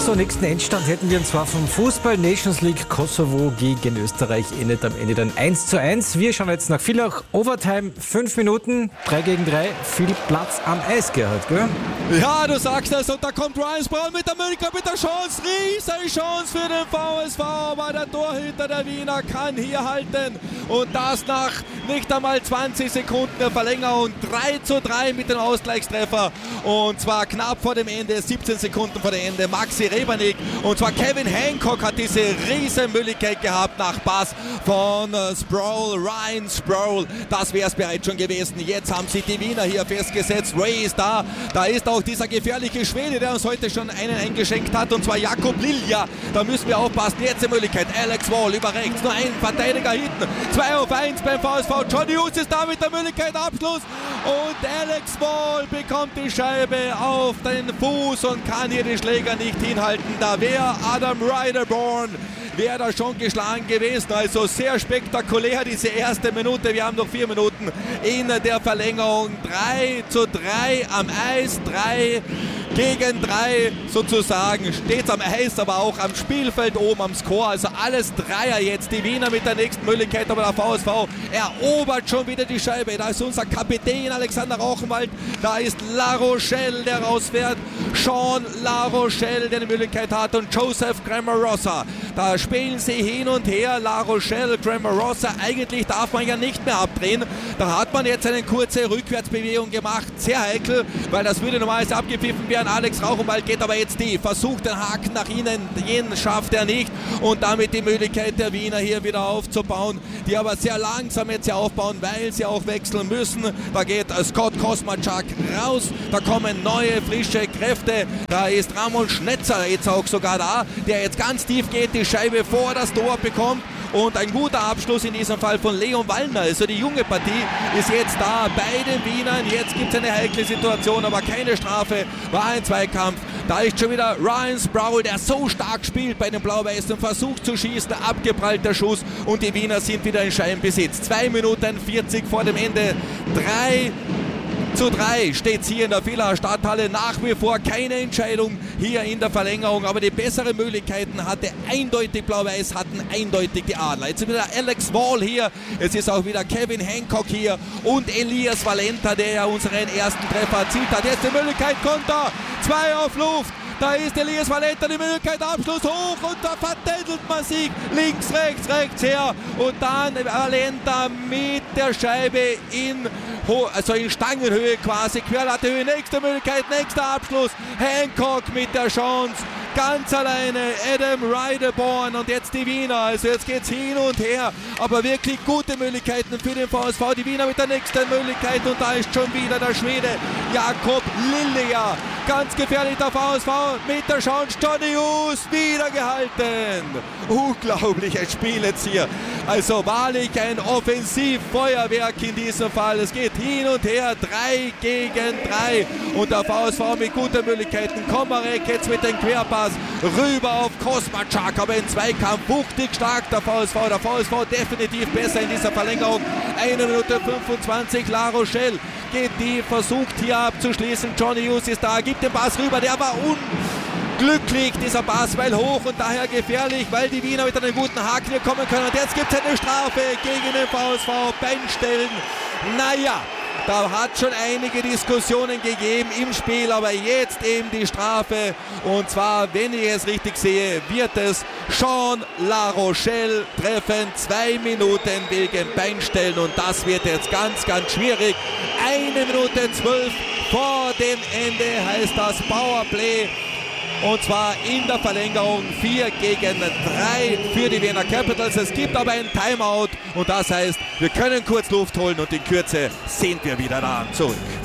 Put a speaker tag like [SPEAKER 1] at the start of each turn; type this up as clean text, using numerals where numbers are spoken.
[SPEAKER 1] So, nächsten Endstand hätten wir, und zwar vom Fußball Nations League Kosovo gegen Österreich, endet am Ende dann 1:1. Wir schauen jetzt nach Villach Overtime, 5 Minuten, 3 gegen 3, viel Platz am Eis, Gerhard, gell?
[SPEAKER 2] Ja, du sagst es, und da kommt Ryan Sproul mit der Möglichkeit, mit der Chance, riesige Chance für den VSV, aber der Torhüter der Wiener kann hier halten und das nach nicht einmal 20 Sekunden der Verlängerung, 3:3 mit dem Ausgleichstreffer und zwar knapp vor dem Ende, 17 Sekunden vor dem Ende, Maxi Rebernik, und zwar Kevin Hancock hat diese riesen Möglichkeit gehabt nach Pass von Sproul, Ryan Sproul, das wäre es bereits schon gewesen. Jetzt haben sich die Wiener hier festgesetzt, Ray ist da ist auch dieser gefährliche Schwede, der uns heute schon einen eingeschenkt hat, und zwar Jakob Lilja, da müssen wir aufpassen, jetzt die Möglichkeit, Alex Wall über rechts, nur ein Verteidiger hinten, 2:1 beim VSV, Johnny Hughes ist da mit der Möglichkeit, Abschluss, und Alex Wall bekommt die Scheibe auf den Fuß und kann hier den Schläger nicht hinhalten. Da wäre Adam Ryderborn, wäre da schon geschlagen gewesen. Also sehr spektakulär diese erste Minute. Wir haben noch 4 Minuten in der Verlängerung. 3:3 am Eis, 3 gegen 3 sozusagen. Steht am Eis, aber auch am Spielfeld oben am Score. Also alles Dreier jetzt. Die Wiener mit der nächsten Möglichkeit, aber der VSV erobert schon wieder die Scheibe. Da ist unser Kapitän Alexander Rauchenwald. Da ist La Rochelle, der rausfährt. Sean La Rochelle, der die Möglichkeit hat, und Joseph Grammarosa. Da spielen sie hin und her. La Rochelle, Grammarosa. Eigentlich darf man ja nicht mehr abdrehen. Da hat man jetzt eine kurze Rückwärtsbewegung gemacht. Sehr heikel, weil das würde normalerweise abgepfiffen werden. Alex Rauchenwald geht aber jetzt versucht den Haken nach innen. Den schafft er nicht. Und damit die Möglichkeit der Wiener hier wieder aufzubauen. Die aber sehr langsam jetzt hier aufbauen, weil sie auch wechseln müssen. Da geht Scott Kosmachak raus. Da kommen neue, frische Kräfte. Da ist Ramon Schnetzer jetzt auch sogar da, der jetzt ganz tief geht, die Scheibe vor das Tor bekommt. Und ein guter Abschluss in diesem Fall von Leon Wallner. Also die junge Partie ist jetzt da bei den Wienern. Jetzt gibt es eine heikle Situation, aber keine Strafe. War ein Zweikampf. Da ist schon wieder Ryan Sproul, der so stark spielt bei den Blau-Weißen, versucht zu schießen, abgeprallter Schuss, und die Wiener sind wieder in Scheibenbesitz. 2 Minuten 40 vor dem Ende. 3:3 steht es hier in der Villacher Stadthalle. Nach wie vor keine Entscheidung hier in der Verlängerung, aber die besseren Möglichkeiten hatte eindeutig Blau-Weiß, hatten eindeutig die Adler. Jetzt ist wieder Alex Wall hier, es ist auch wieder Kevin Hancock hier und Elias Valenta, der ja unseren ersten Treffer erzielt hat. Jetzt die Möglichkeit, Konter, 2 auf Luft. Da ist Elias Valenta, die Möglichkeit, Abschluss hoch, und da vertändelt man sich links, rechts her, und dann Valenta mit der Scheibe in Stangenhöhe quasi, Querlattehöhe, nächste Möglichkeit, nächster Abschluss, Hancock mit der Chance, ganz alleine Adam Ryderborn, und jetzt die Wiener, also jetzt geht's hin und her, aber wirklich gute Möglichkeiten für den VSV, die Wiener mit der nächsten Möglichkeit, und da ist schon wieder der Schwede Jakob Lilja, ganz gefährlich der VSV mit der Chance, Johnny Hughes wieder gehalten. Unglaubliches Spiel jetzt hier. Also wahrlich ein Offensivfeuerwerk in diesem Fall. Es geht hin und her, 3 gegen 3 und der VSV mit guten Möglichkeiten. Komarek jetzt mit dem Querpass rüber auf Kosmachak, aber im Zweikampf wuchtig stark der VSV definitiv besser in dieser Verlängerung. 1 Minute 25, La Rochelle geht versucht hier abzuschließen. Johnny Hughes ist da, gibt den Pass rüber, der war unglücklich, dieser Pass, weil hoch und daher gefährlich, weil die Wiener mit einem guten Haken hier kommen können. Und jetzt gibt es eine Strafe gegen den VSV, Beinstellen. Naja, da hat schon einige Diskussionen gegeben im Spiel, aber jetzt eben die Strafe, und zwar, wenn ich es richtig sehe, wird es Sean La Rochelle treffen, 2 Minuten wegen Beinstellen, und das wird jetzt ganz, ganz schwierig. 1 Minute 12 vor dem Ende heißt das Powerplay. Und zwar in der Verlängerung 4 gegen 3 für die Vienna Capitals. Es gibt aber ein Timeout, und das heißt, wir können kurz Luft holen, und in Kürze sind wir wieder da zurück.